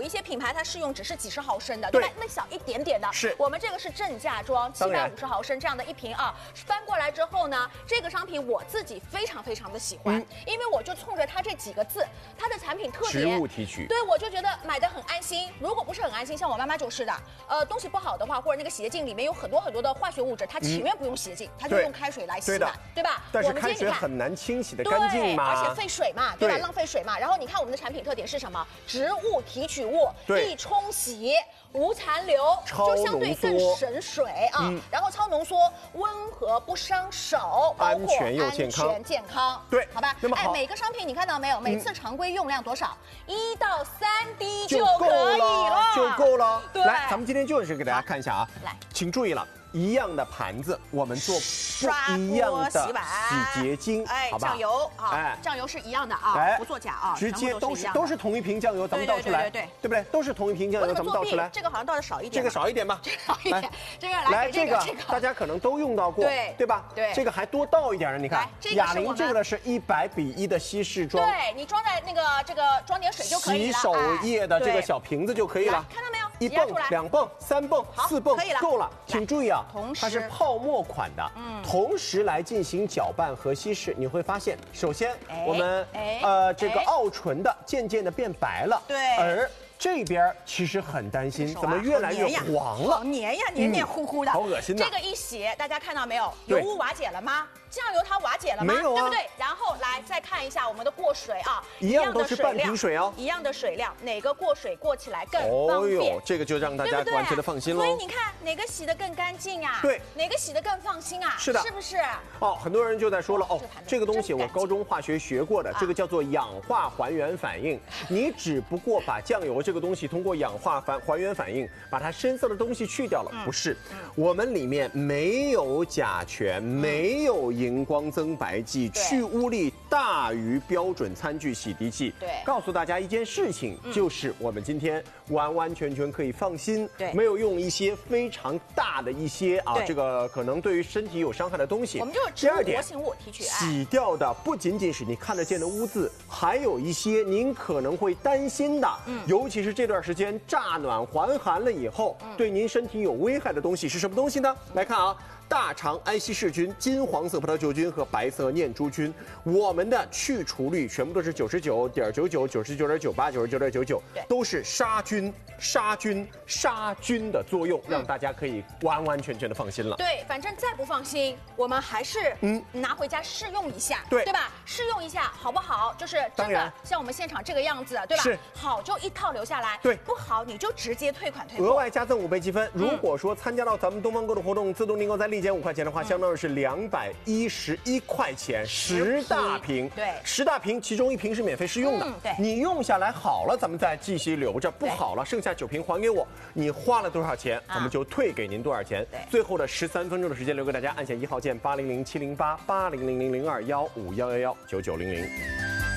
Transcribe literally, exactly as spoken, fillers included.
一些品牌它试用只是几十毫升的，对吧？那小一点点的。 是。 我们这个是正价装，七百五十毫升这样的一瓶啊。翻过来之后呢，这个商品我自己非常非常的喜欢，嗯、因为我就冲着它这几个字，它的产品特点， 植物提取， 对我就觉得买的很安心。如果不是很安心，像我妈妈就是的，呃，东西不好的话，或者那个洗洁精里面有很多很多的化学物质，她情愿不用洗洁精，她、嗯、就用开水来洗嘛，对吧？ 但是开水很难清洗的干净嘛， 而且费水嘛，对吧？浪费水嘛。然后你看我们的产品特点是什么？植物提取物，一冲洗无残留，就相对更省水啊。嗯、然后超浓缩，温和不伤手， 安全又健康， 安全健康， 对， 好吧？ 那么好， 哎，每个商品你看到没有？每次常规用量多少？一、嗯、到三滴就可以了， 就够了。 对， 来，咱们今天就是给大家看一下啊， 来， 请注意了。一样的盘子，我们做不一样的洗洁精， 哎， 好吧？ 酱油啊，哎，酱油是一样的啊，哎、不作假啊， 直接都是都是同一瓶酱油，咱们倒出来， 对对对， 对不对？都是同一瓶酱油，咱们倒出来。 这个好像倒的少一点， 这个少一点吧， 这个少一点，这个来这个大家可能都用到过， 对对吧？ 对， 这个还多倒一点呢，你看，哑铃这个呢是一百比一的稀释装， 对你装在那个这个装点水就可以了， 洗手液的这个小瓶子就可以了， 看到没有？ 一泵、两泵、三泵、四泵， 可以了， 够了。请注意啊，它是泡沫款的， 嗯， 同时来进行搅拌和稀释，你会发现，首先我们呃这个奥纯的渐渐的变白了， 对， 而这边其实很担心，怎么越来越黄了？ 好黏呀，黏黏糊糊的， 好恶心的。 这个一洗，大家看到没有？油污瓦解了吗？酱油它瓦解了吗？ 没有啊， 对不对？然后来再看一下我们的过水啊， 一样都是半瓶水哦， 一样的水量，哪个过水过起来更方便？ 哦呦，这个就让大家完全的放心喽。 所以你看哪个洗得更干净啊？ 对， 哪个洗得更放心啊？ 是的， 是不是？ 哦，很多人就在说了，哦，这个东西我高中化学学过的，这个叫做氧化还原反应。你只不过把酱油这个东西通过氧化还还原反应，把它深色的东西去掉了，不是？我们里面没有甲醛，没有荧光增白剂，去污力大于标准餐具洗涤剂。 对， 告诉大家一件事情，就是我们今天完完全全可以放心， 对， 没有用一些非常大的一些啊，这个可能对于身体有伤害的东西。 我们就是植物活性物提取， 洗掉的不仅仅是你看得见的污渍，还有一些您可能会担心的，嗯，尤其是这段时间乍暖还寒了以后，嗯，对您身体有危害的东西是什么东西呢？来看啊。大肠埃希氏菌、金黄色葡萄球菌和白色念珠菌，我们的去除率全部都是九十九点九九、九十九点九八、九十九点九九，都是杀菌、杀菌、杀菌的作用，让大家可以完完全全的放心了。 对，反正再不放心，我们还是嗯拿回家试用一下， 对对吧？试用一下好不好？就是真的像我们现场这个样子，对吧？ 是好就一套留下来， 对， 不好你就直接退款退货， 额外加赠五倍积分。如果说参加到咱们东方购的活动，自动订购在立减五块钱的话，相当于是两百一十一块钱，十大瓶， 对， 十大瓶，其中一瓶是免费试用的， 嗯、对， 你用下来好了，咱们再继续留着；不好了，剩下九瓶还给我，你花了多少钱，咱们就退给您多少钱。 对， 最后的十三分钟的时间留给大家，按下一号键八零零七零八八零零零零二幺五幺幺幺九九零零。